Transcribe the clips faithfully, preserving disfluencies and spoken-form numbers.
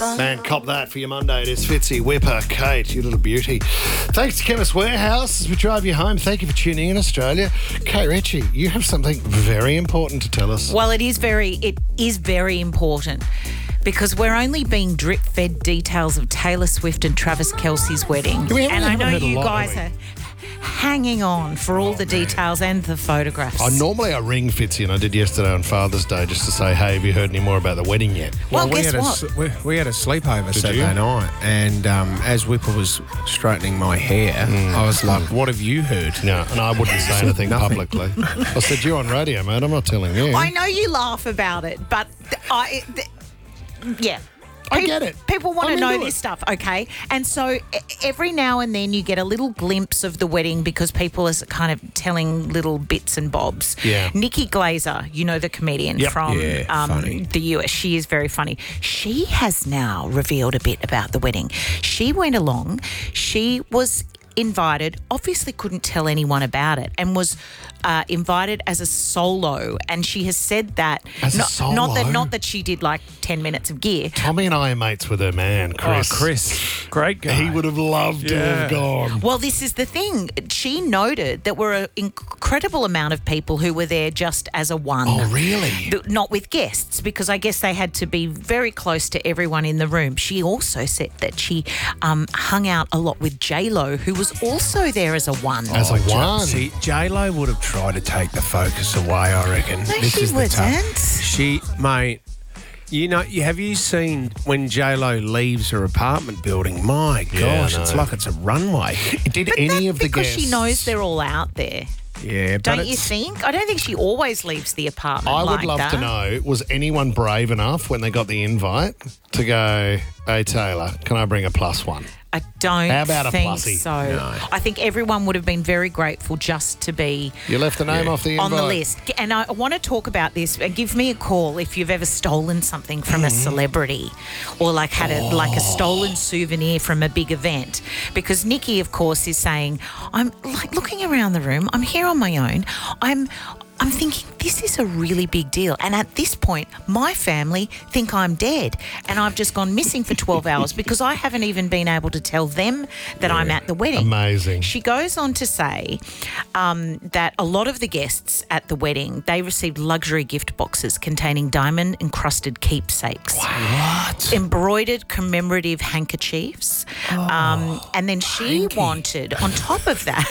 Man, cop that for your Monday. It is Fitzy, Whipper, Kate, you little beauty. Thanks to Chemist Warehouse as we drive you home. Thank you for tuning in, Australia. Kate Ritchie, you have something very important to tell us. Well, it is very, it is very important because we're only being drip-fed details of Taylor Swift and Travis Kelce's wedding. We haven't- and I haven't know heard a you lot, guys have are hanging on for all Oh, the man. details and the photographs. I normally I ring Fitzy, and I did yesterday on Father's Day just to say, hey, have you heard any more about the wedding yet? well, we guess had what? A, s- we, we had a sleepover Did Saturday you? night, and um, as Whipper was straightening my hair, I was like, "What have you heard?" No, and I wouldn't say anything Nothing. publicly. I said, you're on radio, mate. I'm not telling you. I know you laugh about it, but th- I, th- yeah. I Pe- get it. People want I'm to know into this it. stuff, okay? And so e- every now and then you get a little glimpse of the wedding because people are kind of telling little bits and bobs. Yeah. Nikki Glazer, you know, the comedian Yep. from Yeah, um, funny. the U S. She is very funny. She has now revealed a bit about the wedding. She went along. She was invited, obviously couldn't tell anyone about it, and was uh, invited as a solo. And she has said that As a not, not that solo? not that she did like ten minutes of gear. Tommy and I are mates with her man, Chris. Oh, Chris, great guy. He would have loved to Yeah. have gone. Well, this is the thing. She noted that were an incredible amount of people who were there just as a one. Oh, really? Th- Not with guests, because I guess they had to be very close to everyone in the room. She also said that she um, hung out a lot with J-Lo, who was also there as a one. As a J- one. See, J-Lo would have tried to take the focus away, I reckon. No, this she is the tough- wouldn't. She, mate, you know, you- have you seen when J-Lo leaves her apartment building? My Yeah, gosh, I it's know. like it's a runway. Did But any that's of the because guests... she knows they're all out there. Yeah, but Don't you it's- think? I don't think she always leaves the apartment I would like love that. to know, was anyone brave enough when they got the invite to go, hey, Taylor, can I bring a plus one? I don't How about a think plussy? so. No. I think everyone would have been very grateful just to be You left the name Yeah. off the invite. on the list. And I want to talk about this. Uh, Give me a call if you've ever stolen something from a Mm-hmm. celebrity or like had a like a stolen souvenir from a big event. Because Nikki, of course, is saying, I'm like looking around the room, I'm here on my own. I'm I'm thinking this is a really big deal. And at this point, my family think I'm dead and I've just gone missing for twelve hours because I haven't even been able to tell them that I'm at the wedding. Amazing. She goes on to say um, that a lot of the guests at the wedding, they received luxury gift boxes containing diamond-encrusted keepsakes. What? Embroidered commemorative handkerchiefs. um, and then she hanky. wanted, on top of that...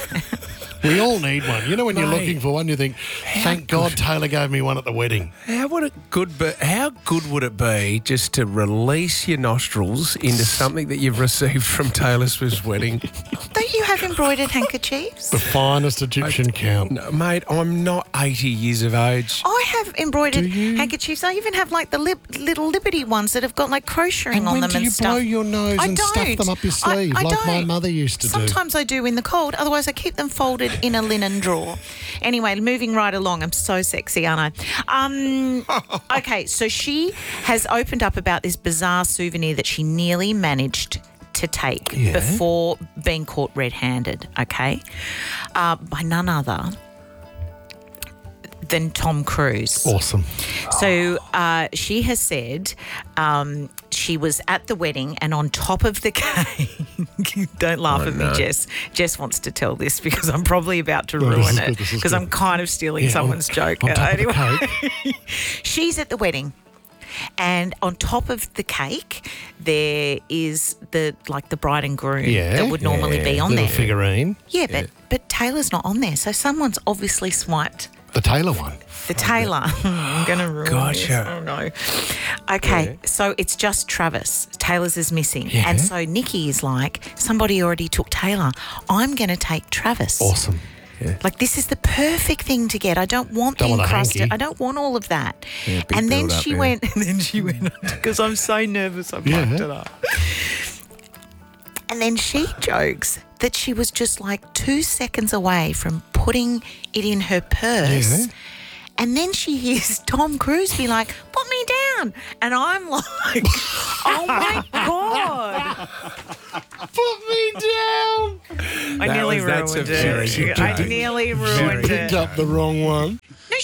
We all need one. You know when you're Mate. looking for one, you think, thank God Taylor gave me one at the wedding. How would it good be? How good would it be just to release your nostrils into something that you've received from Taylor Swift's wedding? Don't you have embroidered handkerchiefs? The finest Egyptian count. No, mate, I'm not eighty years of age. I have embroidered Do you? handkerchiefs. I even have like the lip, little Liberty ones that have got like crocheting And on when them do and you stuff. blow your nose I and stuff don't. them up your I- sleeve I like my don't. mother used to do? Sometimes I do in the cold. Otherwise, I keep them folded in a linen drawer. Anyway, moving right along. I'm so sexy, aren't I? Um, okay, so she has opened up about this bizarre souvenir that she nearly managed to take Yeah. before being caught red-handed, okay, uh, by none other than Tom Cruise. Awesome. So uh, she has said um, she was at the wedding and on top of the cake. Don't laugh Oh, at no. me, Jess. Jess wants to tell this because I'm probably about to No, this ruin is it good, this is because good. I'm kind of stealing Yeah, someone's on, joke. On top Anyway, of the cake. she's at the wedding. And on top of the cake, there is the like the bride and groom Yeah, that would normally yeah. be on Little there. figurine. Yeah, but but Taylor's not on there, so someone's obviously swiped The Taylor one. the Taylor. I'm going to ruin Gotcha. this. Oh, no. Okay, so it's just Travis. Taylor's is missing. Yeah. And so Nikki is like, somebody already took Taylor. I'm going to take Travis. Awesome. Like, this is the perfect thing to get. I don't want Don't the want a encrusted. hanky. I don't want all of that. Yeah, big and then build-up, she yeah. went, and then she went, because I'm so nervous I Yeah. fucked it up. And then she jokes that she was just like two seconds away from putting it in her purse. Yeah. And then she hears Tom Cruise be like, put me down. And I'm like, oh my God. Put me down. I That nearly was- that's ruined a very it. good I joke. nearly She ruined picked it. up the wrong one. No, she didn't pick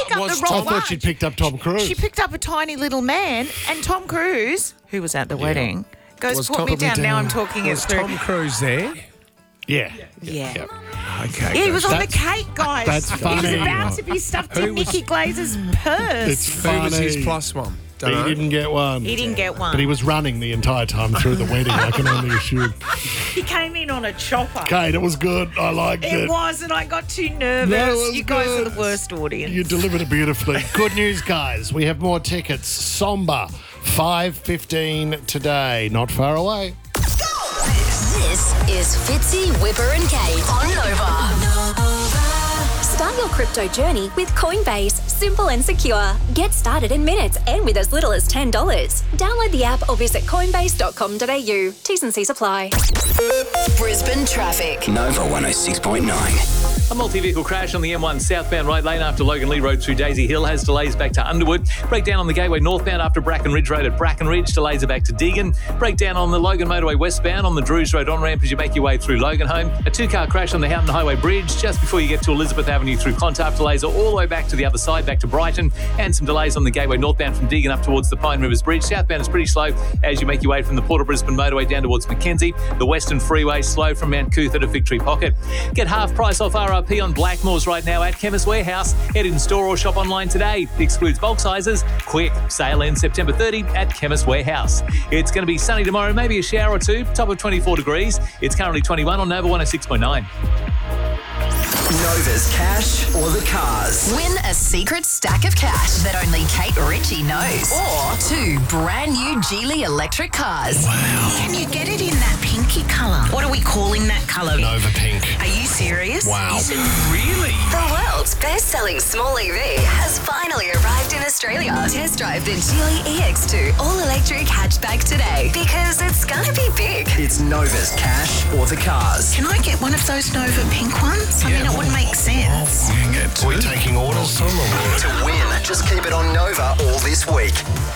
pick up was the I wrong thought one. she'd picked up Tom Cruise. She picked up a tiny little man, and Tom Cruise, who was at the wedding, goes, Was put Tom- me put me down. Now down. I'm talking it Was through. Tom Cruise there? yeah. yeah. Okay. Yeah, he was on the That's- cake, guys. that's He was funny. about to be stuffed Who in was- Nikki Glazer's purse. It's Who funny. was his plus one? He Dunno. didn't get one. He didn't get one. But he was running the entire time through the wedding, I can only assume. He came in on a chopper. Kate, it was good. I liked it. It was, and I got too nervous. No, it was you guys good. are the worst audience. You delivered it beautifully. Good news, guys. We have more tickets. Somber, five fifteen today. Not far away. This is Fitzy, Whipper and Kate on Nova. Start your crypto journey with Coinbase. Simple and secure. Get started in minutes and with as little as ten dollars. Download the app or visit coinbase dot com dot a u. T's and C's apply. Brisbane traffic. Nova one oh six point nine. A multi-vehicle crash on the M one southbound right lane after Logan Lee Road through Daisy Hill has delays back to Underwood. Breakdown on the Gateway northbound after Bracken Ridge Road at Bracken Ridge. Delays are back to Deagon. Breakdown on the Logan Motorway westbound on the Drews Road on-ramp as you make your way through Logan Home. A two-car crash on the Houghton Highway Bridge just before you get to Elizabeth Avenue through Clontarf. Delays are all the way back to the other side, back to Brighton. And some delays on the Gateway northbound from Deagon up towards the Pine Rivers Bridge. Southbound is pretty slow as you make your way from the Port of Brisbane Motorway down towards Mackenzie. The Western Freeway slow from Mount Cootha to Victory Pocket. Get half price off R R P on Blackmores right now at Chemist Warehouse. Head in store or shop online today. Excludes bulk sizes. Quick. Sale ends September thirtieth at Chemist Warehouse. It's going to be sunny tomorrow, maybe a shower or two. Top of twenty-four degrees. It's currently twenty-one on Nova one oh six point nine. Nova's cash or the cars. Win a secret stack of cash that only Kate Ritchie knows. Or two brand new Geely electric cars. Can you get it in that pinky colour? What are we calling that colour? Nova Pink. Are you serious? Wow. Really? The world's best-selling small E V has finally arrived in Australia. Test drive the Geely E X two all-electric hatchback today because it's gonna be big. It's Nova's cash or the cars. Can I get one of those Nova pink ones? I mean, it would make sense. Are we taking orders, Tom? To win, just keep it on Nova all this week.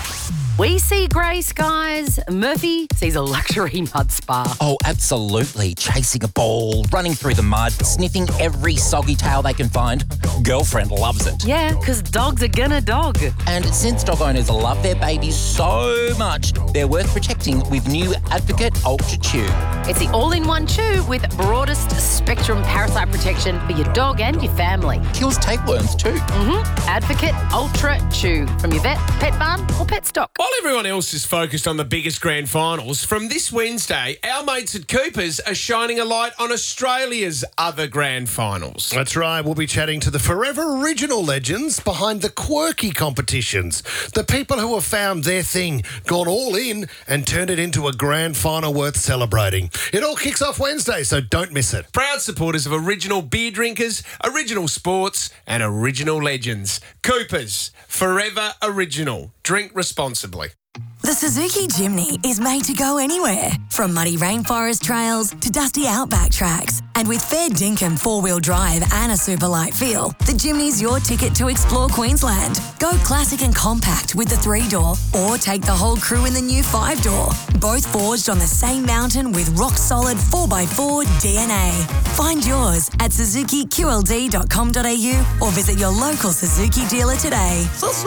We see grey skies. Murphy sees a luxury mud spa. Oh, absolutely. Chasing a ball, running through the mud, sniffing every soggy tail they can find. Girlfriend loves it. Yeah, because dogs are gonna dog. And since dog owners love their babies so much, they're worth protecting with new Advocate Ultra Chew. It's the all-in-one chew with broadest spectrum parasite protection for your dog and your family. Kills tapeworms too. Mm-hmm. Advocate Ultra Chew from your vet, pet barn or pet stock. While everyone else is focused on the biggest grand finals, from this Wednesday, our mates at Coopers are shining a light on Australia's other grand finals. That's right. We'll be chatting to the forever original legends behind the quirky competitions. The people who have found their thing, gone all in, and turned it into a grand final worth celebrating. It all kicks off Wednesday, so don't miss it. Proud supporters of original beer drinkers, original sports, and original legends. Coopers, forever original. Drink responsibly. The Suzuki Jimny is made to go anywhere, from muddy rainforest trails to dusty outback tracks. And with fair dinkum four-wheel drive and a super light feel, the Jimny's your ticket to explore Queensland. Go classic and compact with the three-door, or take the whole crew in the new five-door. Both forged on the same mountain with rock-solid four by four D N A. Find yours at suzuki q l d dot com dot a u or visit your local Suzuki dealer today. Suzuki!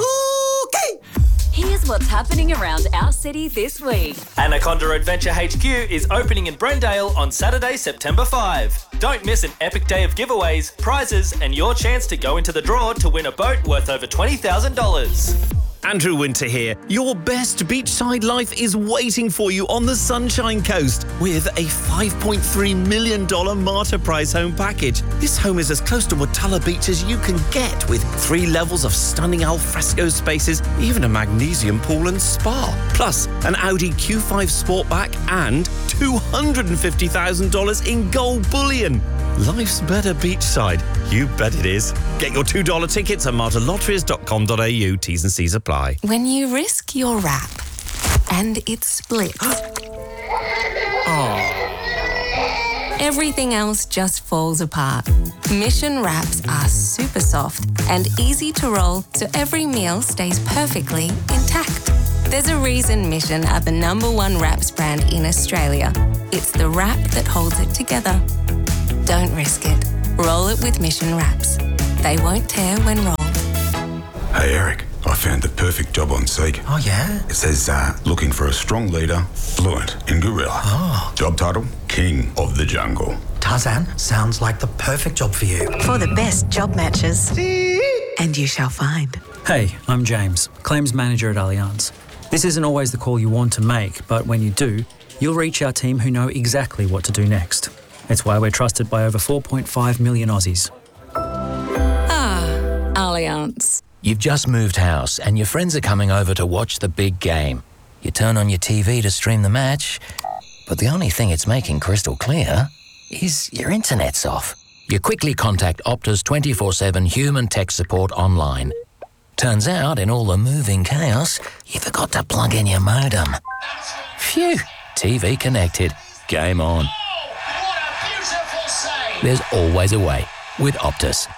Here's what's happening around our city this week. Anaconda Adventure H Q is opening in Brendale on Saturday, September fifth. Don't miss an epic day of giveaways, prizes, and your chance to go into the draw to win a boat worth over twenty thousand dollars. Andrew Winter here. Your best beachside life is waiting for you on the Sunshine Coast with a five point three million dollars Marta Price home package. This home is as close to Watala Beach as you can get, with three levels of stunning alfresco spaces, even a magnesium pool and spa. Plus, an Audi Q five Sportback and two hundred fifty thousand dollars in gold bullion. Life's better beachside. You bet it is. Get your two dollar tickets at marta lotteries dot com dot a u. T's and C's apply. When you risk your wrap and it splits, everything else just falls apart. Mission wraps are super soft and easy to roll, so every meal stays perfectly intact. There's a reason Mission are the number one wraps brand in Australia. It's the wrap that holds it together. Don't risk it. Roll it with Mission wraps. They won't tear when rolled. Hey, Eric, I found the perfect job on Seek. Oh, yeah? It says, uh, looking for a strong leader, fluent in gorilla. Oh. Job title, King of the Jungle. Tarzan, sounds like the perfect job for you. For the best job matches. And you shall find. Hey, I'm James, Claims Manager at Allianz. This isn't always the call you want to make, but when you do, you'll reach our team who know exactly what to do next. It's why we're trusted by over four point five million Aussies. Ah, Allianz. You've just moved house and your friends are coming over to watch the big game. You turn on your T V to stream the match, but the only thing it's making crystal clear is your internet's off. You quickly contact Optus twenty-four seven human tech support online. Turns out, in all the moving chaos, you forgot to plug in your modem. Phew, T V connected. Game on. There's always a way with Optus.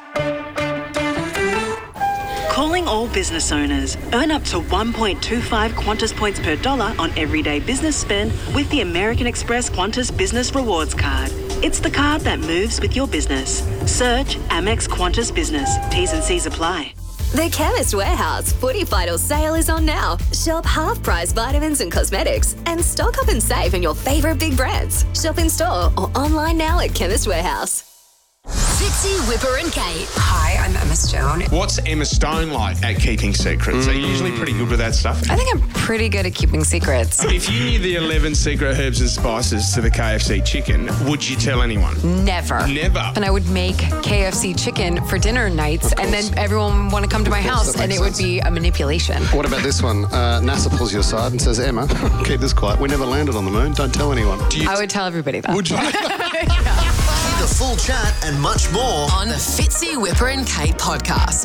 Calling all business owners. Earn up to one point two five Qantas points per dollar on everyday business spend with the American Express Qantas Business Rewards Card. It's the card that moves with your business. Search Amex Qantas Business. T's and C's apply. The Chemist Warehouse Footy Vital sale is on now. Shop half-price vitamins and cosmetics and stock up and save on your favourite big brands. Shop in store or online now at Chemist Warehouse. Fitzy, Whipper and Kate. Hi, I'm Emma Stone. What's Emma Stone like at keeping secrets? Mm. Are you usually pretty good with that stuff? I think I'm pretty good at keeping secrets. If you knew the eleven secret herbs and spices to the K F C chicken, would you tell anyone? Never. Never? And I would make K F C chicken for dinner nights, and then everyone would want to come to my house, and it sense. would be a manipulation. What about this one? Uh, NASA pulls you aside and says, Emma, keep this quiet. We never landed on the moon. Don't tell anyone. Do you I would tell everybody that. Would you? The full chat and much more on the Fitzy, Whipper and Kate podcast.